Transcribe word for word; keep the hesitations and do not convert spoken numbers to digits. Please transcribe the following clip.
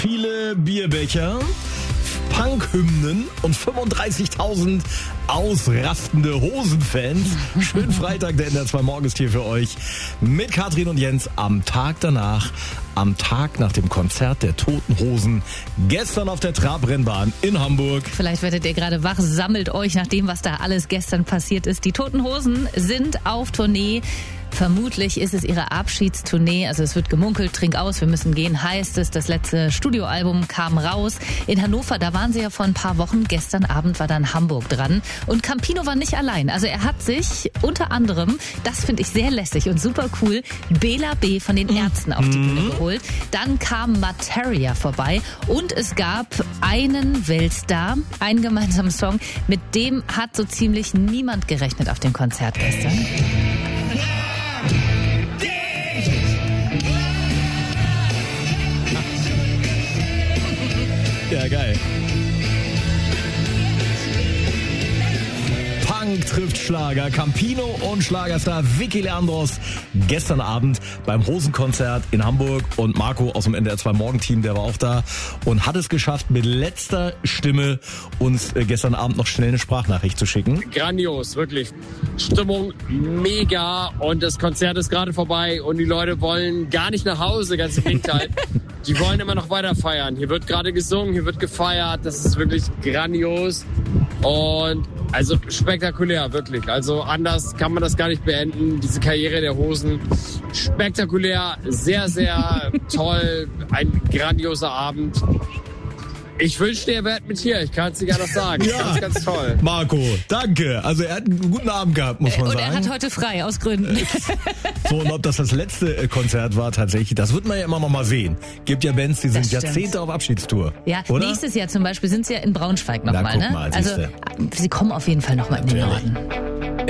viele Bierbecher, Punk-Hymnen und fünfunddreißigtausend ausrastende Hosenfans. Schönen Freitag, der N D R zwei Morgen ist hier für euch mit Katrin und Jens am Tag danach, am Tag nach dem Konzert der Toten Hosen, gestern auf der Trabrennbahn in Hamburg. Vielleicht werdet ihr gerade wach, sammelt euch nach dem, was da alles gestern passiert ist. Die Toten Hosen sind auf Tournee. Vermutlich ist es ihre Abschiedstournee, also es wird gemunkelt, trink aus, wir müssen gehen, heißt es. Das letzte Studioalbum kam raus. In Hannover, da waren sie ja vor ein paar Wochen, gestern Abend war dann Hamburg dran. Und Campino war nicht allein, also er hat sich unter anderem, das finde ich sehr lässig und super cool, Bela B. von den Ärzten auf die Bühne geholt. Dann kam Materia vorbei und es gab einen Weltstar, einen gemeinsamen Song, mit dem hat so ziemlich niemand gerechnet auf dem Konzert gestern. Ja, geil. Punk trifft Schlager. Campino und Schlagerstar Vicky Leandros gestern Abend beim Hosenkonzert in Hamburg. Und Marco aus dem N D R zwei Morgenteam, der war auch da und hat es geschafft, mit letzter Stimme uns gestern Abend noch schnell eine Sprachnachricht zu schicken. Grandios, wirklich. Stimmung mega und das Konzert ist gerade vorbei und die Leute wollen gar nicht nach Hause, ganz im Gegenteil. Die wollen immer noch weiter feiern. Hier wird gerade gesungen, hier wird gefeiert. Das ist wirklich grandios und also spektakulär, wirklich. Also anders kann man das gar nicht beenden. Diese Karriere der Hosen, spektakulär, sehr, sehr toll. Ein grandioser Abend. Ich wünschte, er wäre mit hier. Ich kann es nicht anders sagen. Ja. Ganz, ganz toll. Marco, danke. Also er hat einen guten Abend gehabt, muss man und sagen. Und er hat heute frei, aus Gründen. So, und ob das das letzte Konzert war tatsächlich, das wird man ja immer noch mal sehen. Gibt ja Bands, die sind stimmt. Jahrzehnte auf Abschiedstour. Ja, oder? Nächstes Jahr zum Beispiel sind sie ja in Braunschweig nochmal. Na, guck Ne? mal, also siehste. sie kommen auf jeden Fall nochmal in den Norden.